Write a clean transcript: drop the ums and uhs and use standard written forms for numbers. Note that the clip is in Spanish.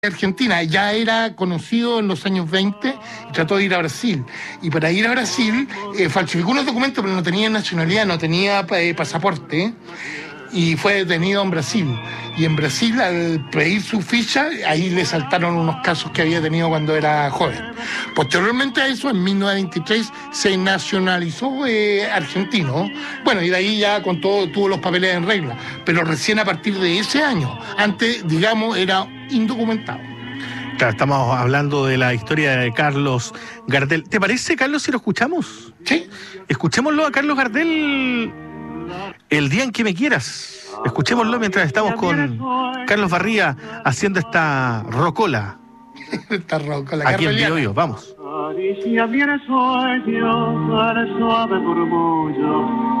Argentina, ya era conocido en los años 20 y trató de ir a Brasil. Y para ir a Brasil falsificó unos documentos, pero no tenía nacionalidad, no tenía pasaporte, y fue detenido en Brasil. Y en Brasil, al pedir su ficha, ahí le saltaron unos casos que había tenido cuando era joven. Posteriormente a eso, en 1923, se nacionalizó argentino. Bueno, y de ahí ya con todo tuvo los papeles en regla. Pero recién a partir de ese año, antes, digamos, era indocumentado. Claro, estamos hablando de la historia de Carlos Gardel. ¿Te parece, Carlos, si lo escuchamos? Sí. Escuchémoslo a Carlos Gardel, El día en que me quieras. Escuchémoslo mientras estamos con Carlos Barría haciendo esta rocola. Esta rocola. Aquí en Biobío, vamos. Acaricia mi sueño, suave murmullo.